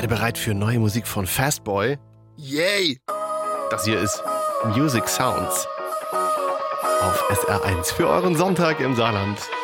Seid ihr bereit für neue Musik von Fastboy? Yay! Das hier ist Music Sounds auf SR1 für euren Sonntag im Saarland.